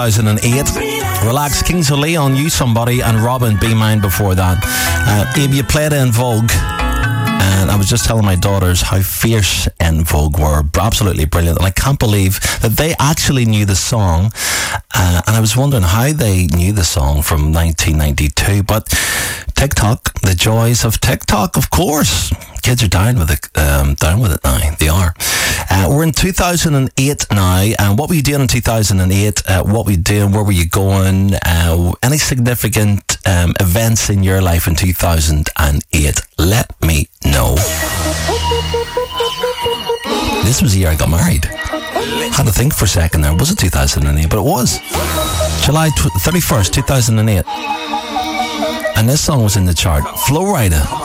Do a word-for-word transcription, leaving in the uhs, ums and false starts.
two thousand eight. Relax, Kings of Leon, You Somebody, and Robin, Be Mine before that. Uh, Abe, you played En Vogue, and I was just telling my daughters how fierce En Vogue were. Absolutely brilliant. And I can't believe that they actually knew the song. Uh, and I was wondering how they knew the song from nineteen ninety-two. But TikTok, the joys of TikTok, of course. Kids are down with it, um, down with it now. They are. Uh, we're in two thousand eight now, and what were you doing in two thousand eight? Uh, what were you doing? Where were you going? Uh, any significant um, events in your life in two thousand eight? Let me know. This was the year I got married. Had to think for a second there. Was it two thousand eight? But it was. July thirty-first, two thousand eight. And this song was in the chart. Flow Rider.